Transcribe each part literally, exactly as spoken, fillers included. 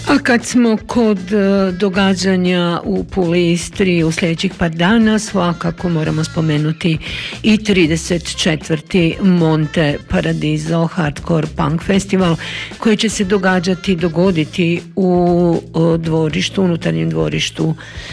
A kad smo kod događanja u Puli, Istri u sljedećih par dana, svakako moramo spomenuti i trideset četvrti Monte Paradiso Hardcore Punk Festival koji će se događati, dogoditi u dvorištu, unutarnjem dvorištu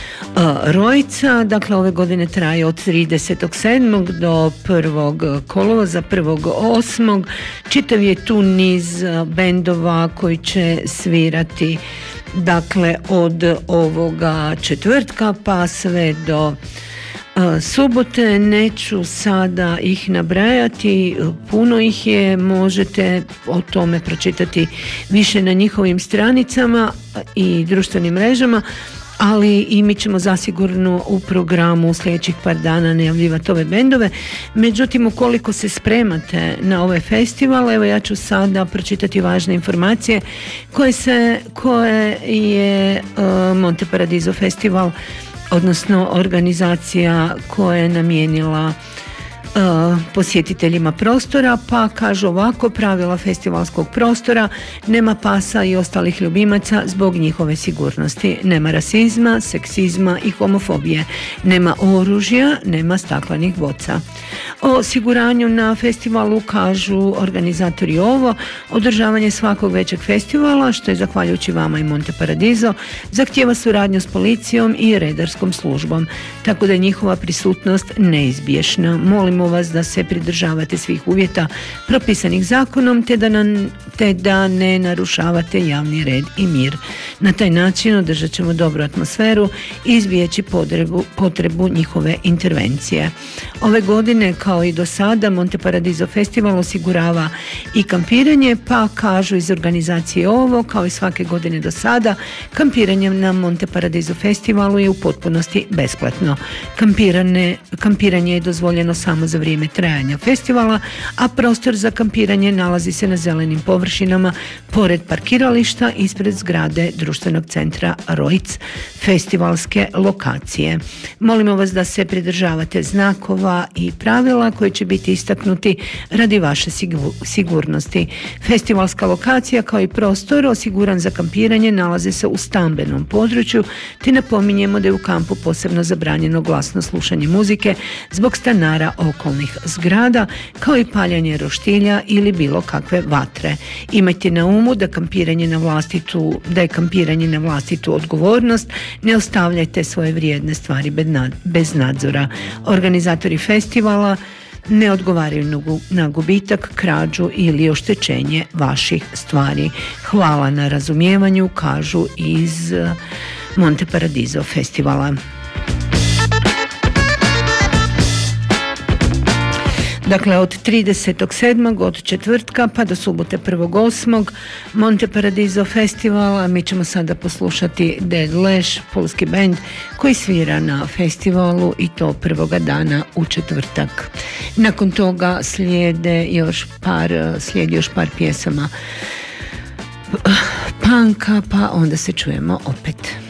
Rojca. Dakle, ove godine traje od tridesetog sedmog do prvog kolovoza, prvog osmog. Čitav je tu niz bendova koji će svirati, dakle, od ovoga četvrtka pa sve do uh, subote. Neću sada ih nabrajati, puno ih je, možete o tome pročitati više na njihovim stranicama i društvenim mrežama, ali i mi ćemo zasigurno u programu u sljedećih par dana najavljivati ove bendove. Međutim, ukoliko se spremate na ovaj festival, evo ja ću sada pročitati važne informacije koje, se, koje je uh, Monte Paradiso Festival, odnosno organizacija koja je namijenila Uh, posjetiteljima prostora, pa kaže ovako: pravila festivalskog prostora: nema pasa i ostalih ljubimaca zbog njihove sigurnosti, nema rasizma, seksizma i homofobije, nema oružja, nema staklenih boca. O osiguranju na festivalu kažu organizatori ovo: održavanje svakog većeg festivala, što je zahvaljujući vama i Monte Paradiso, zahtijeva suradnju s policijom i redarskom službom, tako da je njihova prisutnost neizbježna. Molimo vas da se pridržavate svih uvjeta propisanih zakonom te da, nan, te da ne narušavate javni red i mir. Na taj način održat ćemo dobru atmosferu i izbjeći potrebu, potrebu njihove intervencije. Ove godine, kao i do sada, Monte Paradiso Festival osigurava i kampiranje, pa kažu iz organizacije ovo: kao i svake godine do sada, kampiranje na Monte Paradiso Festivalu je u potpunosti besplatno. Kampiranje, kampiranje je dozvoljeno samo za vrijeme trajanja festivala, a prostor za kampiranje nalazi se na zelenim površinama pored parkirališta ispred zgrade društvenog centra Rojc, festivalske lokacije. Molimo vas da se pridržavate znakova i pravila koji će biti istaknuti radi vaše sigurnosti. Festivalska lokacija kao i prostor osiguran za kampiranje nalaze se u stambenom području, te napominjemo da je u kampu posebno zabranjeno glasno slušanje muzike zbog stanara okolnih zgrada, kao i paljanje roštilja ili bilo kakve vatre. Imajte na umu da kampiranje na vlastitu, da je kampiranje na vlastitu odgovornost, ne ostavljajte svoje vrijedne stvari bez nadzora. Organizatori festivala ne odgovaraju na gubitak, krađu ili oštećenje vaših stvari. Hvala na razumijevanju, kažu iz Monte Paradiso Festivala. Dakle, od tridesetog sedmog od četvrtka pa do subote prvog osmog Monte Paradiso Festivala. Mi ćemo sada poslušati Dead Lash, pulski band koji svira na festivalu i to prvoga dana u četvrtak. Nakon toga slijede još par, slijedi još par pjesama panka, pa onda se čujemo opet.